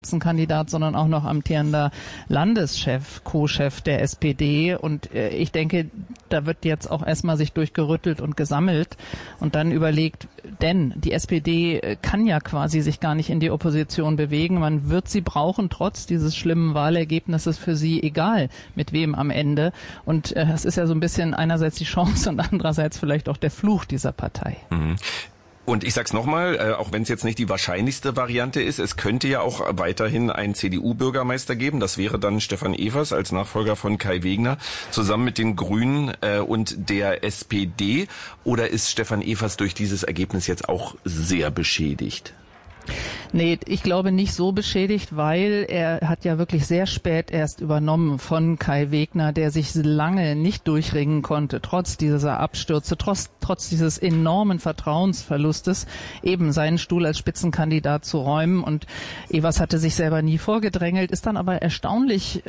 Kandidat, sondern auch noch amtierender Landeschef, Co-Chef der SPD. Und ich denke, da wird jetzt auch erstmal sich durchgerüttelt und gesammelt und dann überlegt, denn die SPD kann ja quasi sich gar nicht in die Opposition bewegen. Man wird sie brauchen, trotz dieses schlimmen Wahlergebnisses für sie, egal mit wem am Ende. Und es ist ja so ein bisschen einerseits die Chance und andererseits vielleicht auch der Fluch dieser Partei. Mhm. Und ich sag's nochmal, auch wenn es jetzt nicht die wahrscheinlichste Variante ist, es könnte ja auch weiterhin einen CDU-Bürgermeister geben. Das wäre dann Stefan Evers als Nachfolger von Kai Wegner, zusammen mit den Grünen und der SPD. Oder ist Stefan Evers durch dieses Ergebnis jetzt auch sehr beschädigt? Nee, ich glaube nicht so beschädigt, weil er hat ja wirklich sehr spät erst übernommen von Kai Wegner, der sich lange nicht durchringen konnte, trotz dieser Abstürze, trotz dieses enormen Vertrauensverlustes, eben seinen Stuhl als Spitzenkandidat zu räumen. Und Evers hatte sich selber nie vorgedrängelt, ist dann aber erstaunlich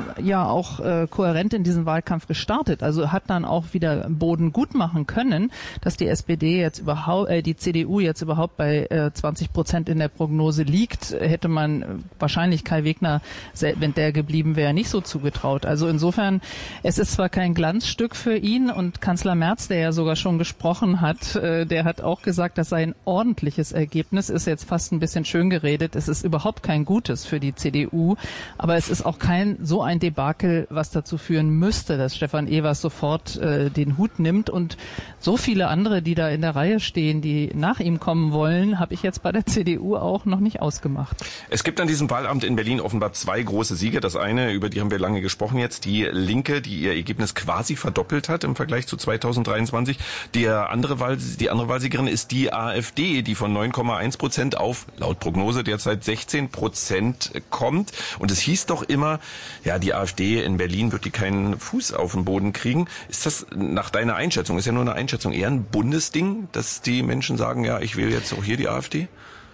auch kohärent in diesen Wahlkampf gestartet. Also hat dann auch wieder Boden gut machen können, dass die SPD jetzt die CDU jetzt überhaupt bei 20% in der Prognose liegt, hätte man wahrscheinlich Kai Wegner, wenn der geblieben wäre, nicht so zugetraut. Also insofern, es ist zwar kein Glanzstück für ihn und Kanzler Merz, der ja sogar schon gesprochen hat, der hat auch gesagt, das sei ein ordentliches Ergebnis, ist jetzt fast ein bisschen schön geredet. Es ist überhaupt kein gutes für die CDU, aber es ist auch kein so ein Debakel, was dazu führen müsste, dass Stefan Evers sofort den Hut nimmt. Und so viele andere, die da in der Reihe stehen, die nach ihm kommen wollen, habe ich jetzt bei der CDU auch noch nicht ausgemacht. Es gibt an diesem Wahlabend in Berlin offenbar zwei große Siege. Das eine, über die haben wir lange gesprochen jetzt, die Linke, die ihr Ergebnis quasi verdoppelt hat im Vergleich zu 2023. Die andere Wahlsiegerin ist die AfD, die von 9,1% auf, laut Prognose derzeit 16% kommt. Und es hieß doch immer, ja, die AfD in Berlin wird die keinen Fuß auf den Boden kriegen. Ist das nach deiner Einschätzung, ist ja nur eine Einschätzung, eher ein Bundesding, dass die Menschen sagen, ja, ich wähle jetzt auch hier die AfD?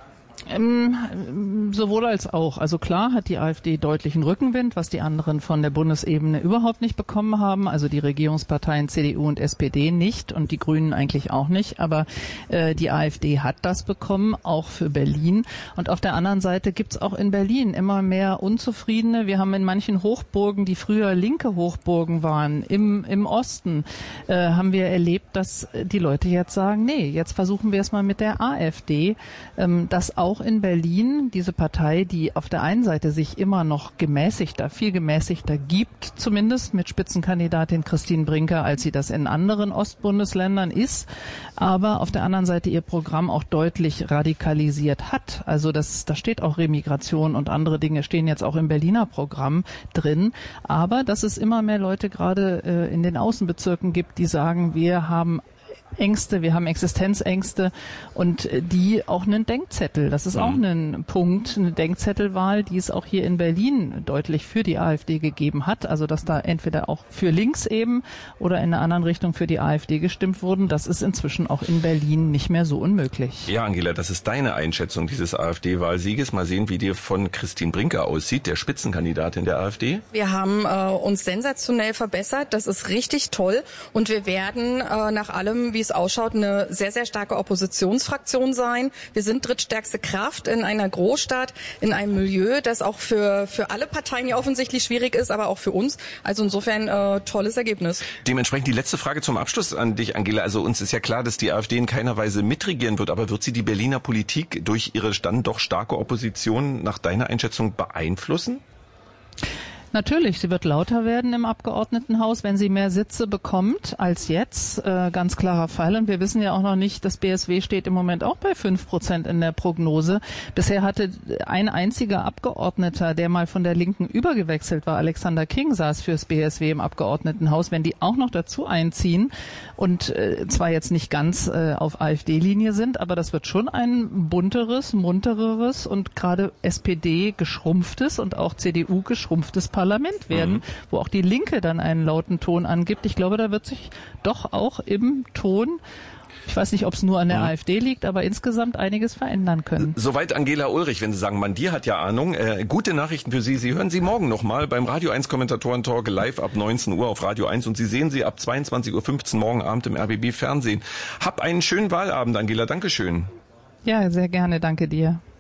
Sowohl als auch. Also klar hat die AfD deutlichen Rückenwind, was die anderen von der Bundesebene überhaupt nicht bekommen haben. Also die Regierungsparteien CDU und SPD nicht und die Grünen eigentlich auch nicht. Aber die AfD hat das bekommen, auch für Berlin. Und auf der anderen Seite gibt's auch in Berlin immer mehr Unzufriedene. Wir haben in manchen Hochburgen, die früher linke Hochburgen waren, im Osten, haben wir erlebt, dass die Leute jetzt sagen, nee, jetzt versuchen wir es mal mit der AfD, das auch in Berlin, diese Partei, die auf der einen Seite sich immer noch viel gemäßigter gibt, zumindest mit Spitzenkandidatin Christine Brinker, als sie das in anderen Ostbundesländern ist, aber auf der anderen Seite ihr Programm auch deutlich radikalisiert hat. Also da steht auch Remigration und andere Dinge stehen jetzt auch im Berliner Programm drin, aber dass es immer mehr Leute gerade in den Außenbezirken gibt, die sagen, wir haben Ängste, wir haben Existenzängste und die auch einen Denkzettel. Das ist auch ein Punkt, eine Denkzettelwahl, die es auch hier in Berlin deutlich für die AfD gegeben hat. Also dass da entweder auch für links eben oder in einer anderen Richtung für die AfD gestimmt wurden. Das ist inzwischen auch in Berlin nicht mehr so unmöglich. Ja, Angela, das ist deine Einschätzung dieses AfD-Wahlsieges. Mal sehen, wie dir von Christine Brinker aussieht, der Spitzenkandidatin der AfD. Wir haben uns sensationell verbessert. Das ist richtig toll. Und wir werden nach allem, wie es ausschaut, eine sehr, sehr starke Oppositionsfraktion sein. Wir sind drittstärkste Kraft in einer Großstadt, in einem Milieu, das auch für alle Parteien ja offensichtlich schwierig ist, aber auch für uns. Also insofern tolles Ergebnis. Dementsprechend die letzte Frage zum Abschluss an dich, Angela. Also uns ist ja klar, dass die AfD in keiner Weise mitregieren wird, aber wird sie die Berliner Politik durch ihre dann doch starke Opposition nach deiner Einschätzung beeinflussen? Natürlich, sie wird lauter werden im Abgeordnetenhaus, wenn sie mehr Sitze bekommt als jetzt. Ganz klarer Fall. Und wir wissen ja auch noch nicht, das BSW steht im Moment auch bei 5% in der Prognose. Bisher hatte ein einziger Abgeordneter, der mal von der Linken übergewechselt war, Alexander King, saß fürs BSW im Abgeordnetenhaus. Wenn die auch noch dazu einziehen und zwar jetzt nicht ganz auf AfD-Linie sind, aber das wird schon ein bunteres, muntereres und gerade SPD geschrumpftes und auch CDU geschrumpftes Parlament werden, wo auch die Linke dann einen lauten Ton angibt. Ich glaube, da wird sich doch auch im Ton, ich weiß nicht, ob es nur an der AfD liegt, aber insgesamt einiges verändern können. Soweit Angela Ulrich, wenn Sie sagen, Mandir hat ja Ahnung. Gute Nachrichten für Sie. Sie hören sie morgen nochmal beim Radio 1 Kommentatoren-Talk live ab 19 Uhr auf Radio 1 und Sie sehen sie ab 22:15 Uhr morgen Abend im RBB Fernsehen. Hab einen schönen Wahlabend, Angela. Dankeschön. Ja, sehr gerne. Danke dir.